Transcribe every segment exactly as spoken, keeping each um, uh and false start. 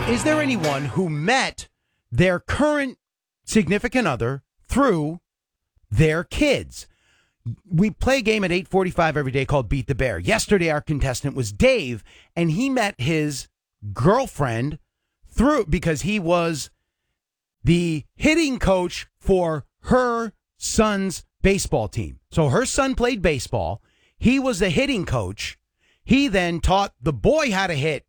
Is there anyone who met their current significant other through their kids? We play a game at eight forty-five every day called Beat the Bear. Yesterday, our contestant was Dave, and he met his girlfriend through because he was the hitting coach for her son's baseball team. So her son played baseball. He was the hitting coach. He then taught the boy how to hit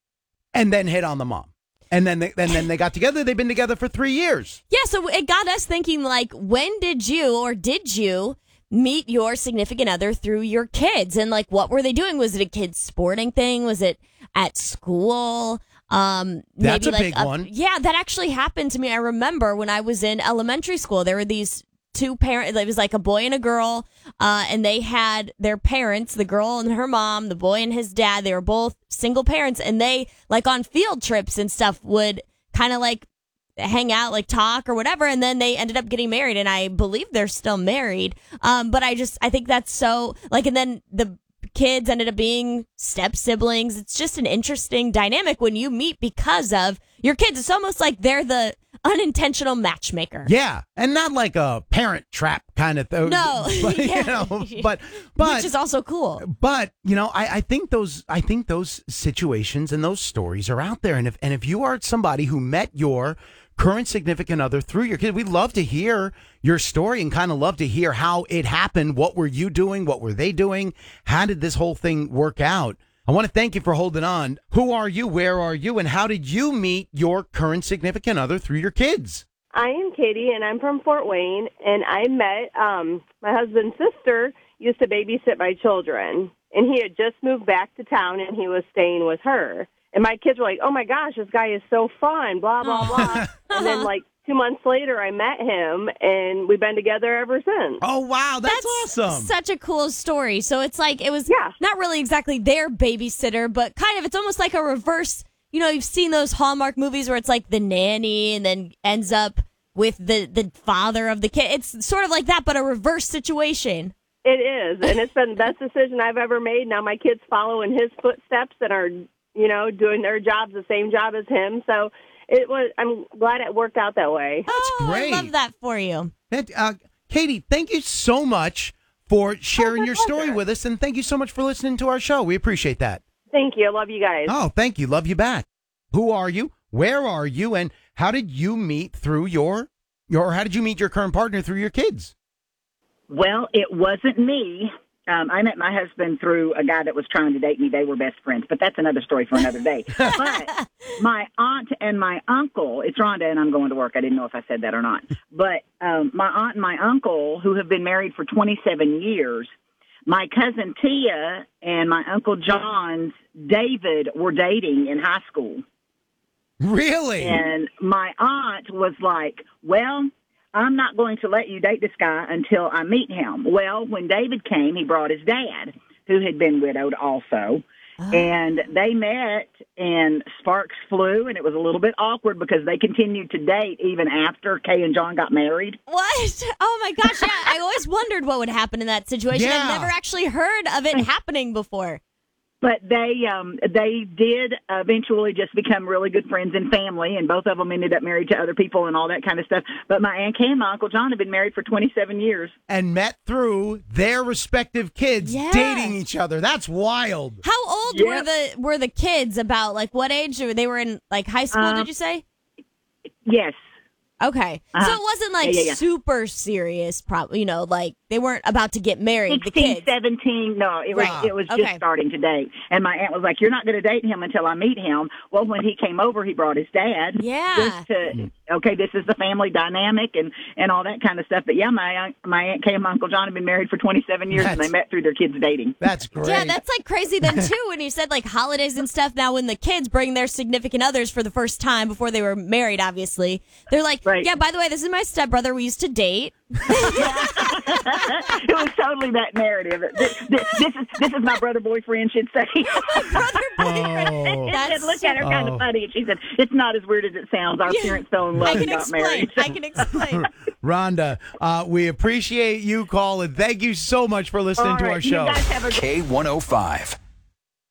and then hit on the mom. And then they, and then they got together. They've been together for three years. Yeah, so it got us thinking, like, when did you or did you meet your significant other through your kids? And, like, what were they doing? Was it a kid's sporting thing? Was it at school? Um, That's maybe a like big one. Yeah, that actually happened to me. I remember when I was in elementary school, there were these two parents. It was like a boy and a girl, uh, and they had their parents, the girl and her mom, the boy and his dad. They were both single parents, and they, like, on field trips and stuff, would kind of like hang out, like talk or whatever, and then they ended up getting married, and I believe they're still married. Um, but I just, I think that's so, like, and then the kids ended up being step siblings. It's just an interesting dynamic when you meet because of your kids. It's almost like they're the unintentional matchmaker. Yeah, and not like a parent trap kind of thing. No, but, yeah. you know, but but which is also cool. But you know, I, I think those I think those situations and those stories are out there. And if and if you are somebody who met your current significant other through your kid, we'd love to hear your story and kind of love to hear how it happened. What were you doing? What were they doing? How did this whole thing work out? I want to thank you for holding on. Who are you? Where are you? And how did you meet your current significant other through your kids? I am Katie, and I'm from Fort Wayne, and I met um, my husband's sister used to babysit my children, and he had just moved back to town, and he was staying with her. And my kids were like, oh, my gosh, this guy is so fun, blah, blah, blah. And then, like, two months later, I met him, and we've been together ever since. Oh, wow. That's, That's awesome. Such a cool story. So it's like, it was Yeah. not really exactly their babysitter, but kind of, it's almost like a reverse. You know, you've seen those Hallmark movies where it's like the nanny and then ends up with the, the father of the kid. It's sort of like that, but a reverse situation. It is, and it's been the best decision I've ever made. Now my kids follow in his footsteps and are, you know, doing their jobs, the same job as him. So it was. I'm glad it worked out that way. That's oh, great. I love that for you. And, uh, Katie, thank you so much for sharing Oh, my your story pleasure. with us, and thank you so much for listening to our show. We appreciate that. Thank you. I love you guys. Oh, thank you. Love you back. Who are you? Where are you? And how did you meet through your, your or how did you meet your current partner through your kids? Well, it wasn't me. Um, I met my husband through a guy that was trying to date me. They were best friends, but that's another story for another day. But my aunt and my uncle, it's Rhonda, and I'm going to work. I didn't know if I said that or not. But um, my aunt and my uncle, who have been married for twenty-seven years, my cousin Tia and my Uncle John's David were dating in high school. Really? And my aunt was like, well, I'm not going to let you date this guy until I meet him. Well, when David came, he brought his dad, who had been widowed also. Oh. And they met, and sparks flew, and it was a little bit awkward because they continued to date even after Kay and John got married. What? Oh, my gosh. Yeah, I always wondered what would happen in that situation. Yeah. I've never actually heard of it happening before. But they um, they did eventually just become really good friends and family, and both of them ended up married to other people and all that kind of stuff. But my Aunt Kay and my Uncle John have been married for twenty-seven years. And met through their respective kids Yeah. dating each other. That's wild. How old Yep. were the were the kids? About like what age? They were in like high school, Um, did you say? Yes. Okay. Uh-huh. So it wasn't like Yeah, yeah, yeah. super serious, probably, you know, like they weren't about to get married, the sixteen, kids. seventeen, no, it was, Right. it was Okay. just starting to date. And my aunt was like, you're not going to date him until I meet him. Well, when he came over, he brought his dad. Yeah. Just to, okay, this is the family dynamic and, and all that kind of stuff. But yeah, my aunt, my Aunt Kay and my Uncle John have been married for twenty-seven years, and That's- they met through their kids dating. That's great. Yeah, that's like crazy then too when you said like holidays and stuff. Now when the kids bring their significant others for the first time before they were married, obviously, they're like, Right. yeah, by the way, this is my stepbrother. We used to date. It was totally that narrative. This, this, this is this is my brother boyfriend should say. Brother boyfriend. Oh. That's Look at her, kind Oh. of funny. And she said, "It's not as weird as it sounds. Our Yeah. parents fell in I love can and got explain. married." I can explain. Rhonda, uh, we appreciate you calling. Thank you so much for listening All to right, our show. You guys have a K one oh five.